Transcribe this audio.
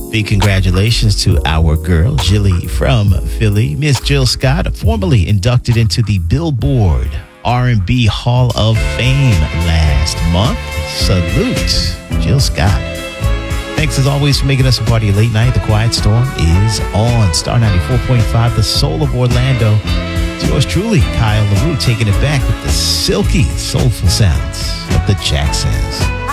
Big congratulations to our girl, Jilly from Philly. Miss Jill Scott, formally inducted into the Billboard R&B Hall of Fame last month. Salute, Jill Scott. Thanks as always for making us a party of late night. The Quiet Storm is on Star 94.5, the soul of Orlando. It's yours truly, Kyle LaRue, taking it back with the silky, soulful sounds of the Jacksons.